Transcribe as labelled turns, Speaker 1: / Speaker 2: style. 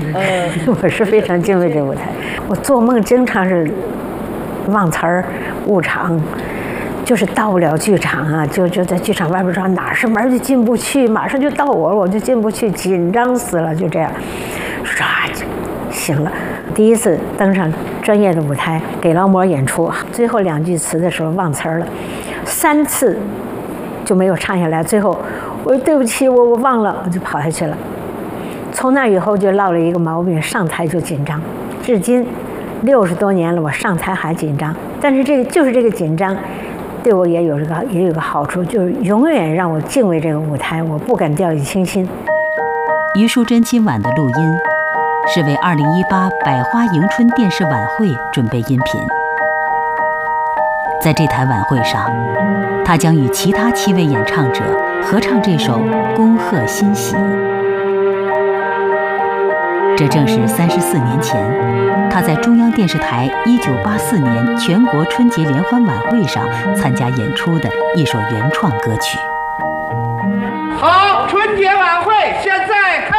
Speaker 1: 我是非常敬畏这个舞台。我做梦经常是忘词儿、误场，就是到不了剧场啊，就在剧场外边说哪是门就进不去，马上就到我就进不去，紧张死了，就这样，唰就行了。第一次登上专业的舞台给劳模演出，最后2句词的时候忘词儿了，3次就没有唱下来，最后我说对不起，我忘了，我就跑下去了。从那以后就落了一个毛病，上台就紧张，至今60多年了，我上台还紧张。但是这个紧张，对我也有一个好处，就是永远让我敬畏这个舞台，我不敢掉以轻心。
Speaker 2: 余淑珍今晚的录音是为2018百花迎春电视晚会准备音频。在这台晚会上，她将与其他7位演唱者合唱这首《恭贺新喜》。这正是34年前，她在中央电视台1984年全国春节联欢晚会上参加演出的一首原创歌曲。
Speaker 3: 好，春节晚会现在开始。